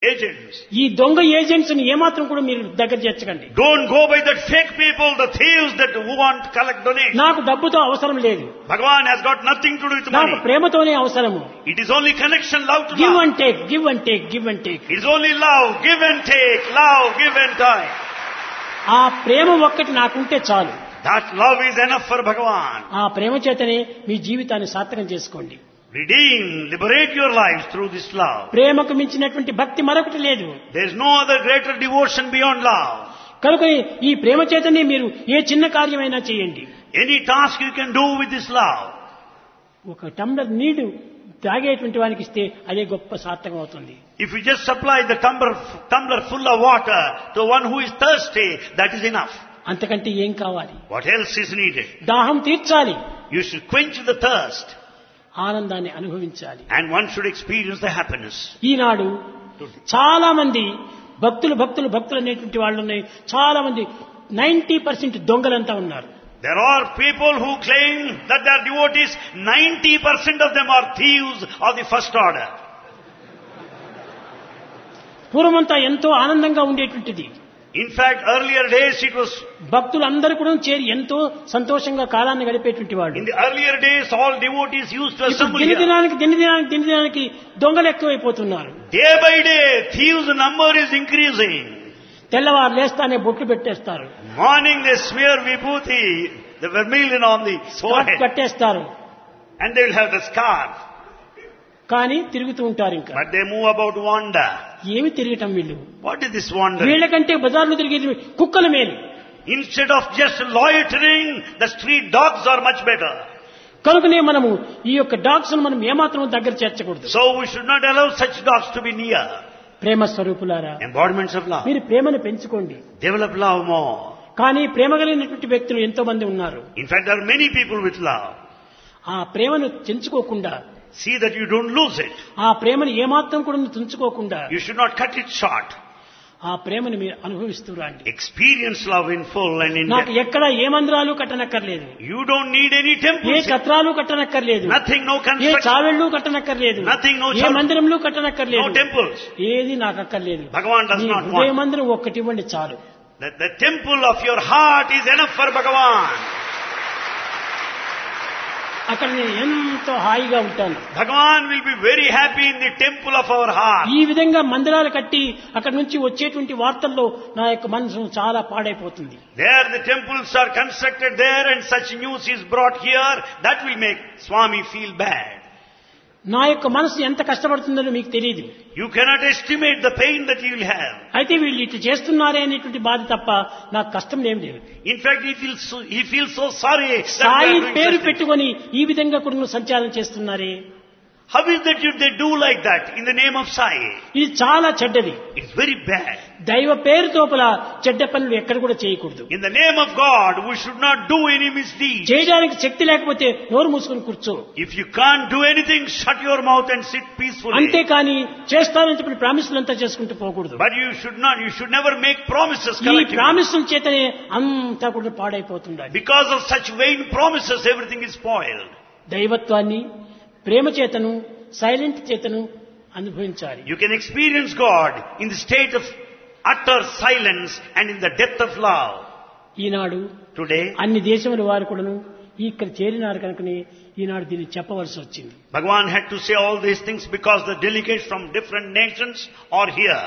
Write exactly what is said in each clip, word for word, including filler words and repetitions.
agents. ఈ దొంగ agents ని ఏమాత్రం కూడా మీరు దగ్గర చేర్చకండి. Don't go by the fake people, the thieves that who want to collect donations. నాకు డబ్బుతో అవసరం లేదు. Bhagavan has got nothing to do with నాకు money. ప్రేమతోనే అవసరము. It is only connection, love to give love. And take, give and take, give and take. It is only love, give and take, love, give and take. ఆ ప్రేమ ఒక్కటి నాకుంటే చాలు. That love is enough for Bhagavan. ఆ ప్రేమ చేతనే మీ జీవితాన్ని సార్థకం చేసుకోండి. Redeem, liberate your lives through this love. ప్రేమకు మించినటువంటి భక్తి మరొకటి లేదు. There is no other greater devotion beyond love. కనుక ఈ ప్రేమ చేతనే మీరు ఏ చిన్న కార్యమైనా చేయండి. Any task you can do with this love. ఒక టంబ్లర్ నీళ్లు తాగేటువంటి వానికి ఇస్తే అదే గొప్ప సార్థకం అవుతుంది. If you just supply the tumbler, tumbler full of water to one who is thirsty, that is enough. అంతకంటే ఏం కావాలి? What else is needed? దాహం తీర్చాలి, You should quench the thirst, ఆనందాన్ని అనుభవించాలి. and one should experience the happiness. ఈనాడు చాలా మంది భక్తులు భక్తులు భక్తులు అనేటువంటి వాళ్ళు ఉన్నాయి. చాలా మంది నైన్టీ పర్సెంట్ దొంగలంతా ఉన్నారు. There are people who claim that they are devotees. ninety percent of them are thieves of the first order. పూర్వమంతా ఎంతో ఆనందంగా ఉండేటువంటిది. In fact, earlier days it was, భక్తులందరూ కూడా చేరి ఎంతో సంతోషంగా కాలాన్ని గడిపేటువంటి వాళ్ళు. in the earlier days all devotees used to ఇప్పుడు assemble దిన here. దినానికి దిన దినానికి దిన దినానికి దొంగలు ఎక్కువైపోతున్నారు. Day by day, thieves' number is increasing. తెల్లవారు లేస్తానే బొట్లు పెట్టేస్తారు, Morning they smear vibhuti, the vermilion on the scarf forehead, కట్టేస్తారు, and they will have the scarf. కానీ తిరుగుతూ ఉంటారు. ఇంకా But they move about wander. ఏమి తిరగటం వీళ్ళు? What is this wandering? వీళ్ళకంటే బజార్లో తిరిగేది కుక్కల మేలు. Instead of just loitering, the street dogs are much better. కనుకనే మనము ఈ యొక్క డాగ్స్ మనం ఏమాత్రం దగ్గర చేర్చకూడదు. So we should not allow such dogs to be near. ప్రేమ స్వరూపులారా, Embodiments of love. మీరు ప్రేమను పెంచుకోండి. Develop love more. కానీ ప్రేమ కలిగినటువంటి వ్యక్తులు ఎంతో మంది ఉన్నారు. In fact, there are many people with love. ఆ ప్రేమను తెంచుకోకుండా, See that you don't lose it. ఆ ప్రేమను ఏమాత్రం కూడా తుంచుకోకుండా You should not cut it short. ఆ ప్రేమను మీరు అనుభవిస్తూ రండి. Experience love in full and in నాకు depth. ఎక్కడ ఏ మందిరాలు కట్టనక్కర్లేదు, You don't need any A temples. కత్రాలు కట్టనక్కర్లేదు, Nothing, no A construction, చావెళ్ళు కట్టనక్కర్లేదు, Nothing, no A church. మందిరంలో no కట్టనక్కర్లేదు, temples. ఏది నాకు అక్కర్లేదు. Bhagavan does మీ not హృదయ want. మందిరం ఒక్కటి ఇవ్వండి చాలు. That the temple of your heart is enough for Bhagavan. అక్కడ నేను ఎంతో హాయిగా ఉంటాను. Bhagavan will be very happy in the temple of our heart. ఈ విధంగా మందిరాలు కట్టి అక్కడ నుంచి వచ్చేటువంటి వార్తల్లో నా యొక్క మనసు చాలా పాడైపోతుంది. There the temples are constructed there and such news is brought here. That will make Swami feel bad. నా యొక్క మనసు ఎంత కష్టపడుతుందో మీకు తెలియదు. You cannot estimate the pain that you will have. అయితే వీళ్ళు ఇటు చేస్తున్నారే అనేటువంటి బాధ తప్ప నాకు కష్టం ఏం లేదు. In fact, he feels so, he feels so sorry that they Sai are doing పేరు such things. పెట్టుకొని ఈ విధంగా కూడా నువ్వు సంచారం చేస్తున్నారే, How is that you, they do like that in the name of Sai? ఇది చాలా చెడ్డది. It's very bad. దైవ పేరు తోపల చెడ్డ పనులు ఎక్కడ కూడా చేయకూడదు. In the name of God, we should not do any misdeeds. చేయడానికి శక్తి లేకపోతే నోరు మూసుకొని కూర్చో. If you can't do anything, shut your mouth and sit peacefully. అంతేకాని చేస్తానని చెప్పి ప్రామిసులు అంతా చేసుకుంటూ పోకూడదు. But you should not, you should never make promises ఈ collectively. ప్రామిసుల చేతనే అంతా కూడా పాడైపోతుండాలి. Because of such vain promises, everything is spoiled. దైవత్వాన్ని ప్రేమ చేతను సైలెంట్ చేతను అనుభవించాలి. You can experience God in the state of utter silence and in the depth of love. Eenadu Today, అన్ని దేశముల వారు కూడాను ఇక్కడ చేరినారు కనుకనే ఈనాడు దీన్ని చెప్పవలసి వచ్చింది. Bhagavan had to say all these things because the delegates from different nations are here.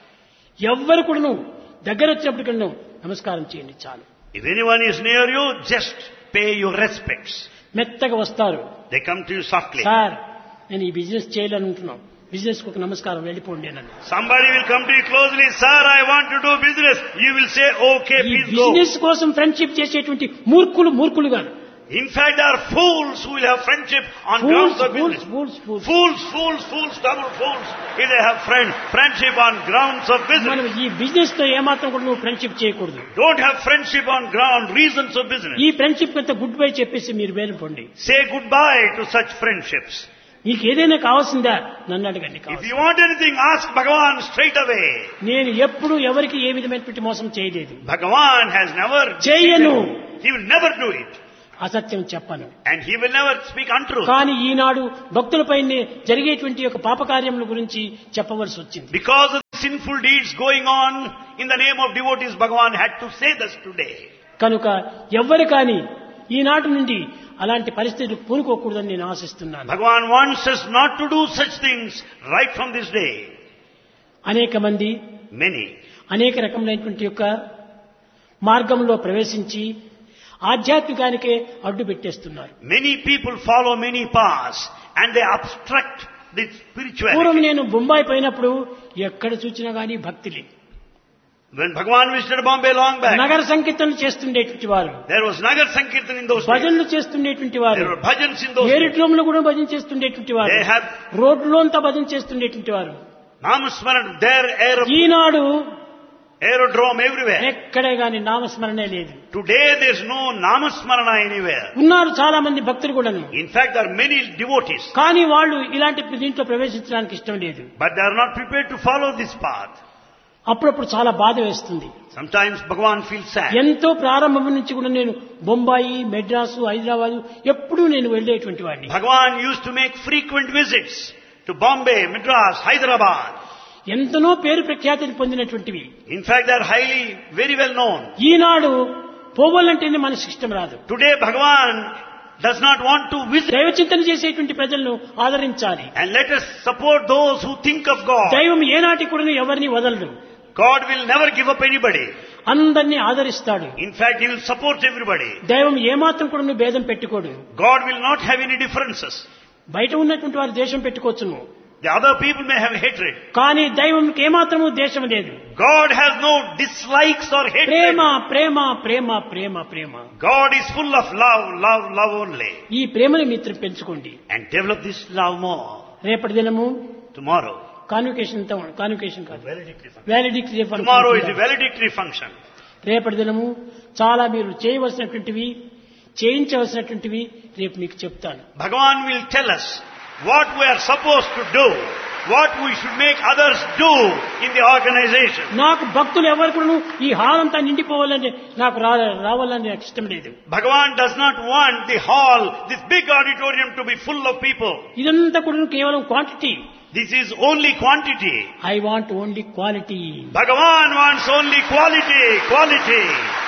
ఎవ్వరు కూడాను దగ్గర వచ్చినప్పటికీ నమస్కారం చేయండి చాలు. If anyone is near you, just pay your respects. మెత్తగా వస్తారు. They come to you softly. Sir నేను ఈ బిజినెస్ చేయాలనుకుంటున్నాం, బిజినెస్ కు ఒక నమస్కారం వెళ్ళిపోండి అని. Somebody will come to you closely, sir, I want to do business. You will say, okay, ఈ please go. బిజినెస్ కోసం ఫ్రెండ్షిప్ చేసేటువంటి మూర్ఖులు మూర్ఖులుగా, In fact, there are fools who will have friendship on fools grounds of fools business. Fools fools Fools, fools, fools, double fools. If they have friend, friendship on grounds of మనం business. ఈ business తో ఏమాత్రం కూడా నువ్వు friendship చేయకూడదు. Don't have friendship on ground, reasons of business. ఈ friendship అంతా good bye చెప్పేసి మీరు వెళ్ళిపోండి. Say goodbye to such friendships. మీకు ఏదైనా కావాల్సిందా నన్ను అడగండి. If కావాలి you want anything, ask Bhagavan straight away. నేను ఎప్పుడు ఎవరికి ఏ విధమైనటువంటి మోసం చేయలేదు, Bhagavan has never, చేయను, he will never do it. అసత్యం చెప్పను. And he will never speak untruth. కానీ ఈనాడు భక్తులపై జరిగేటువంటి యొక్క పాపకార్యముల గురించి చెప్పవలసి వచ్చింది. Because of sinful deeds going on in the name of devotees, Bhagavan had to say this today. కనుక ఎవ్వరు కానీ ఈనాటి నుండి అలాంటి పరిస్థితులు పూనుకోకూడదని నేను ఆశిస్తున్నాను. Bhagavan wants us not to do such things right from this day. అనేక మంది Many. అనేక రకములైనటువంటి యొక్క మార్గంలో ప్రవేశించి ఆధ్యాత్మికానికే అడ్డు పెట్టేస్తున్నారు. Many people follow many paths and they obstruct the spirituality. పూర్వం నేను బొంబాయి పోయినప్పుడు ఎక్కడ చూసినా గానీ భక్తులే. When Bhagavan visited Bombay long back, నగర సంకీర్తనలు చేస్తుండేటువంటి వారు, there was Nagar Sankirtan in those days. భజనలు చేస్తుండేటువంటి వారు, There were bhajans in those days. ఏరిట్లోములు కూడా భజన చేస్తుండేటువంటి వారు, They have రోడ్లో అంతా భజన చేస్తుండేటువంటి వారు. Namasmaran, their aer- Eenadu aerodrome everywhere. ఎక్కడే గాని నామస్మరణే లేదు. Today there is no Namasmarana anywhere. ఉన్నారు చాలా మంది భక్తులు కూడాను, In fact, there are many devotees, కానీ వాళ్ళు ఇలాంటి దీంట్లో ప్రవేశించడానికి ఇష్టం లేదు. but they are not prepared to follow this path. అప్పుడప్పుడు చాలా బాధ వేస్తుంది. Sometimes Bhagavan feels sad. ఎంతో ప్రారంభం నుంచి కూడా నేను బొంబాయి, మెడ్రాసు, హైదరాబాదు ఎప్పుడూ నేను వెళ్ళేటువంటి వాడిని. Bhagavan used to make frequent visits to Bombay, Madras, Hyderabad. ఎంతనో పేరు ప్రఖ్యాతిని పొందినటువంటివి. In fact, they are highly, very well known. ఈనాడు పోవాలంటేనే మనసు ఇష్టం రాదు. Today, Bhagavan does not want to visit. దైవ చింతన చేసేటువంటి ప్రజలను ఆదరించాలి. And let us support those who think of God. దైవం ఏనాటి కూడా ఎవరిని వదలడు. God will never give up anybody. అందరినీ ఆదరిస్తాడు. In fact, He will support everybody. దైవం ఏమాత్రం కూడా భేదం పెట్టుకోడు. God will not have any differences. బయట ఉన్నటువంటి వారు దేశం పెట్టుకోవచ్చును, The other people may have hatred. కానీ దైవంకి ఏమాత్రము దేశం లేదు. God has no dislikes or hatred. Prema Prema Prema Prema Prema. God is full of love, love, love only. ఈ ప్రేమని మిత్రం పెంచుకోండి. And develop this love more. రేపటి దినము Tomorrow. కాన్వికేషన్ కాన్వికేషన్ కాదు, Valedictory function. Valedictory Tomorrow is the valedictory function. రేపటి దినము చాలా మీరు చేయవలసినటువంటివి, చేయించవలసినటువంటివి రేపు మీకు చెప్తాను. Bhagavan will tell us what we are supposed to do, what we should make others do in the organization. నాకు భక్తులు ఎవరు కూడా ఈ హాల్ అంతా నిండిపోవాలని నాకు రా- రావాలని నాకు ఇష్టం లేదు. Bhagavan does not want the hall, this big auditorium, to be full of people. ఇదంతా కూడా కేవలం quantity. This is only quantity. I want only quality. Bhagavan wants only quality, quality.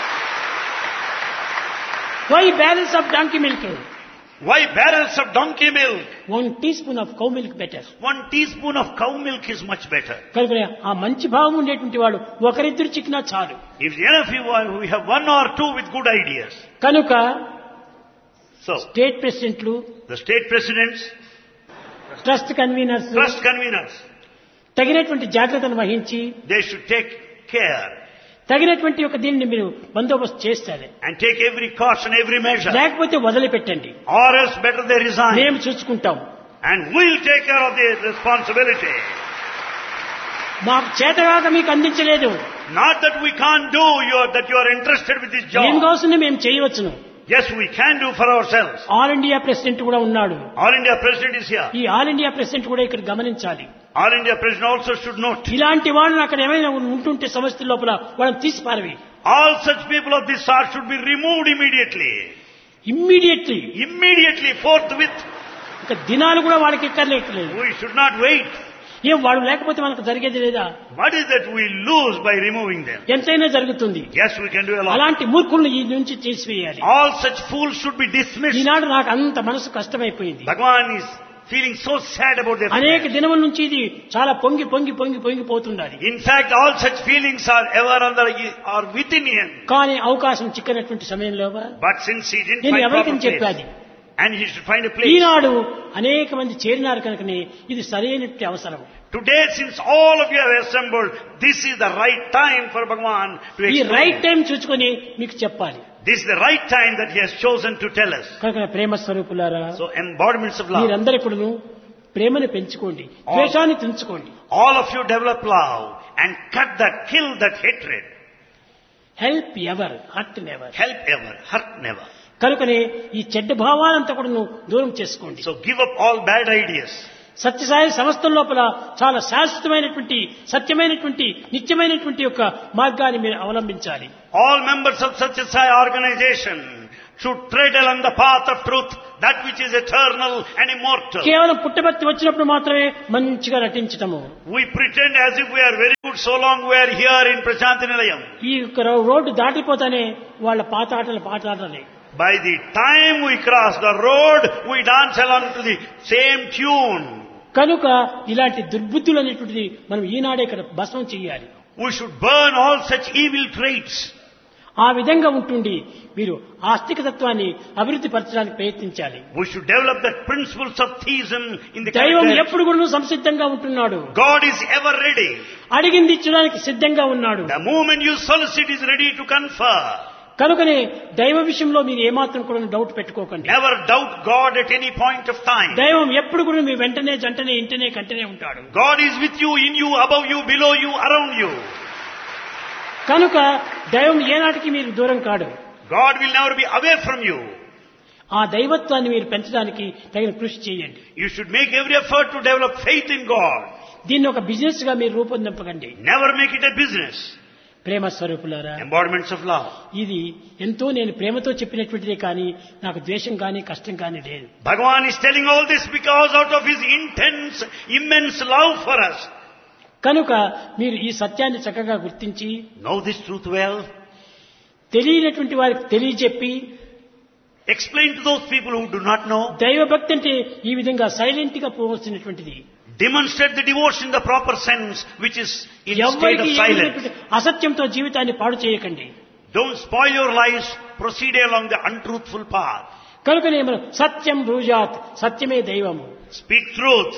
Why balance of donkey milk? Why barrels of donkey milk? One tea spoon of cow milk better. One teaspoon of cow milk is much better. కనుక ఆ మంచి భావం ఉండేటువంటి వాడు ఒకరిద్దరు చిక్కినా చాలు. If enough you want, we have one or two with good ideas. కనుక So, state ప్రెసిడెంట్లు, the state presidents, trust conveners trust conveners, తగినటువంటి జాగ్రత్తలు వహించి they should take care తగినటువంటి ఒక దీన్ని మీరు బందోబస్తు చేస్తారు. and take every caution, every measure. లేకపోతే వదిలిపెట్టండి, Or else better they resign. మేము చూసుకుంటాం. And we'll take care of the responsibility. మాకు చేతగాక మీకు అందించలేదు, Not that we can't do, you are, that you are interested with this ఏం job. కావాల్సింది మేము చేయవచ్చును. Yes, we can do for ourselves. All India president కూడా ఉన్నాడు. All India President is here. ఈ ఆల్ ఇండియా ప్రెసిడెంట్ కూడా ఇక్కడ గమనించాలి. All India President also should note. ఇలాంటి వాళ్ళని అక్కడ ఏమైనా ఉంటుంటే సమస్య లోపల వాళ్ళని తీసి పారవి. All such people of this sort should be removed immediately. Immediately. Immediately, forthwith. ఇక దినాలు కూడా వాళ్ళకి ఎక్కర్లేకలేదు. We should not wait. ఏం వాడు లేకపోతే మనకు జరిగేది లేదా? What is that we lose by removing them? ఎంతైనా జరుగుతుంది. Yes, we can do a lot. అలాంటి మూర్ఖులను ఈ నుంచి తీసివేయాలి. All such fools should be dismissed. ఈనాడు నాకు అంత మనసు కష్టమైపోయింది. Bhagavan is feeling so sad about their అనేక affairs. దినముల నుంచి ఇది చాలా పొంగి పొంగి పొంగి పొంగిపోతున్నది. In fact, all such feelings are ever under, are within him. కానీ అవకాశం చిక్కనటువంటి సమయంలో But since he didn't నేను find ఎవరికి proper చెప్పాది? place, and he should find a place. ఈనాడు అనేక మంది చేరినారు కనుకనే ఇది సరైనటువంటి అవసరం. Today, since all of you have assembled, this is the right time for Bhagavan to ఈ explain. రైట్ టైం చూసుకొని మీకు చెప్పాలి. This is the right time that he has chosen to tell us. కనుక ప్రేమ స్వరూపులారా, So, embodiments of love. మీరందరూ కూడాను ప్రేమను పెంచుకోండి, ద్వేషాన్ని తుంచుకోండి. All of you develop love and cut that, kill that hatred. Help ever, hurt never. Help ever, hurt never. కనుకనే ఈ చెడ్డ భావాలంతా కూడా దూరం చేసుకోండి. So give up all bad ideas. Sathya Sai సంస్థల లోపల చాలా శాశ్వతమైనటువంటి, సత్యమైనటువంటి, నిత్యమైనటువంటి యొక్క మార్గాన్ని మీరు అవలంబించాలి. All members of Satya Sai organization should tread along the path of truth, that which is eternal and immortal. కేవలం పుట్టబర్తి వచ్చినప్పుడు మాత్రమే మంచిగా నటించటము. We pretend as if we are very good so long we are here in Prashanti Nilayam. ఈ road దాటిపోతానే వాళ్ళ పాత ఆటలు పాట ఆటలే. By the time we cross the road, we dance along to the same tune. కనుక ఇలాంటి దుర్బుద్ధులు అనేటువంటిది మనం ఈనాడే ఇక్కడ భస్మం చేయాలి. We should burn all such evil traits. ఆ విధంగా ఉంటుండి మీరు ఆస్తిక తత్వాన్ని అభివృద్ధి పరచడానికి ప్రయత్నించాలి. We should develop the principles of theism in the దైవం character. ఎప్పుడు కూడా సంసిద్ధంగా ఉంటున్నాడు. God is ever ready. అడిగింది ఇచ్చడానికి సిద్ధంగా ఉన్నాడు. The moment you solicit is ready to confer. కనుకనే దైవ విషయంలో మీరు ఏమాత్రం కూడా డౌట్ పెట్టుకోకండి. Never doubt God at any point of time. దైవం ఎప్పుడు కూడా మీ వెంటనే జంటనే ఇంటనే కంటనే ఉంటాడు. God is with you, in you, above you, below you, around you. కనుక దైవం ఏనాటికి మీరు దూరం కాడు. God will never be away from you. ఆ దైవత్వాన్ని మీరు పెంచడానికి తగిన కృషి చేయండి. You should make every effort to develop faith in God. దీన్ని ఒక బిజినెస్ గా మీరు రూపొందింపకండి. Never make it a business. ప్రేమ స్వరూపులారా, Embodiments of love. ఇది ఎంతో నేను ప్రేమతో చెప్పినటువంటిదే కానీ నాకు ద్వేషం కానీ కష్టం కానీ లేదు. Bhagavan is telling all this because out of his intense, immense love for us. కనుక మీరు ఈ సత్యాన్ని చక్కగా గుర్తించి Know this truth well. తెలియనటువంటి వారికి తెలియజెప్పి Explain to those people who do not know. దైవ భక్తి అంటే ఈ విధంగా సైలెంట్ గా పోవలసినటువంటిది. Demonstrate the devotion in the proper sense, which is in state ఎవరికి of silence. అసత్యంతో జీవితాన్ని పాడు చేయకండి. Don't spoil your lives. Proceed along the untruthful path. కనుకనే మనం సత్యం బ్రూజాత్, సత్యమే దైవము. Speak truth.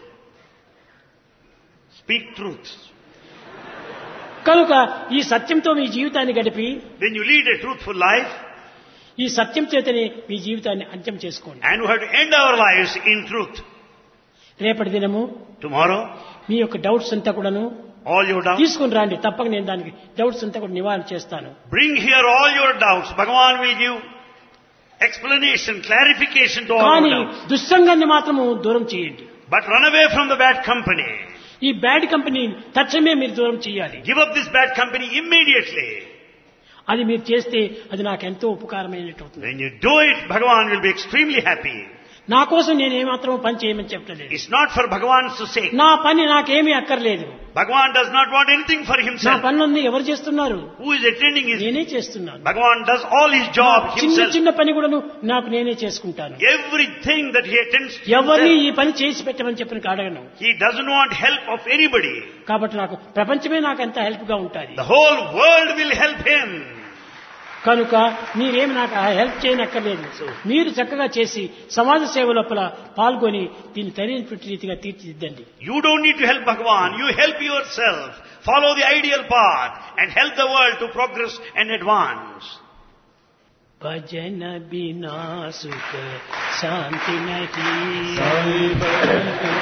Speak truth. కనుక ఈ సత్యంతో మీ జీవితాన్ని గడిపి When you lead a truthful life, ఈ సత్యం చేతనే మీ జీవితాన్ని అంత్యం చేసుకోండి. and we have to end our lives in truth. రేపటి దినము Tomorrow, మీ యొక్క డౌట్స్ అంతా కూడాను all your doubts. తీసుకుని రండి. తప్పక నేను దానికి డౌట్స్ అంతా కూడా నివారణ చేస్తాను. Bring here all your doubts. Bhagavan will give explanation, clarification to all కానీ your doubts. దుస్సంగాన్ని మాత్రము దూరం చేయండి. But run away from the bad company. ఈ బ్యాడ్ కంపెనీ తక్షణమే మీరు దూరం చేయాలి. Give up this bad company immediately. అది మీరు చేస్తే అది నాకు ఎంతో ఉపకారమైనట్టు అవుతుంది. When you do it, Bhagavan will be extremely happy. నా కోసం నేను ఏమాత్రం పని చేయమని చెప్పలేదు. It's not for Bhagavan's sake. నా పని నాకేమీ అక్కర్లేదు. Bhagavan does not want anything for నా himself. పనులన్నీ ఎవరు చేస్తున్నారు? Who is attending his... నేనే చేస్తున్నాను. Bhagavan does all his job చిన్న himself. చిన్న పని కూడా నాకు నేనే చేసుకుంటాను. Everything that he attends to ఎవరిని himself. ఈ పని చేసి పెట్టమని చెప్పిన అడగను. He doesn't want help of anybody. కాబట్టి నాకు ప్రపంచమే నాకు ఎంత హెల్ప్ గా ఉంటుంది. The whole world will help him. కనుక మీరేమి నాకు హెల్ప్ చేయనక్కర్లేదు. మీరు చక్కగా చేసి సమాజ సేవ లోపల పాల్గొని దీన్ని సరైనటువంటి రీతిగా తీర్చిదిద్దండి. You don't need to help Bhagavan. You help yourself. Follow the ideal path and help the world to progress and advance. భజన బినా సుఖ శాంతి నహి,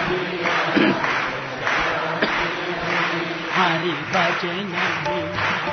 హరి భజన బినా